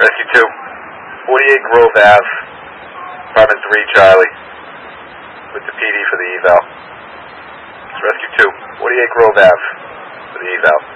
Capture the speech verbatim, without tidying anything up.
Rescue two, forty-eight Grove Ave, apartment three, Charlie, with the P D for the eval. It's Rescue two, forty-eight Grove Ave for the eval.